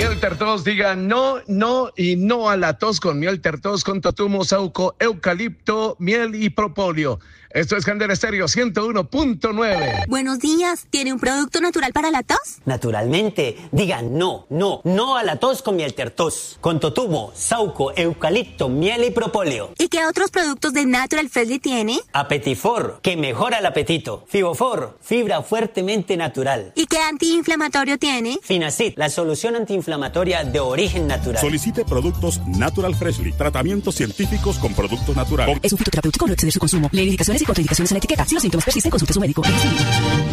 Miel Tertos, diga no, no y no a la tos con Miel Tertos, con totumo, sauco, eucalipto, miel y propóleo. Esto es Candela Estéreo 101.9. Buenos días. ¿Tiene un producto natural para la tos? Naturalmente. Diga no, no, no a la tos con Miel Tertos. Con totumo, sauco, eucalipto, miel y propóleo. ¿Y qué otros productos de Natural Freshly tiene? Apetifor, que mejora el apetito. Fibofor, fibra fuertemente natural. ¿Y qué antiinflamatorio tiene? Finacid, la solución antiinflamatoria de origen natural. Solicite productos Natural Freshly. Tratamientos científicos con productos naturales. Es un fitoterapéutico, no exceder su consumo. Lee indicaciones y contraindicaciones en la etiqueta. Si los síntomas persisten, consulte a su médico.